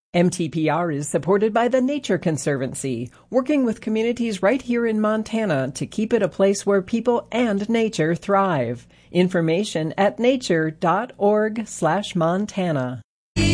MTPR is supported by the Nature Conservancy, working with communities right here in Montana to keep it a place where people and nature thrive. Information at nature.org/Montana.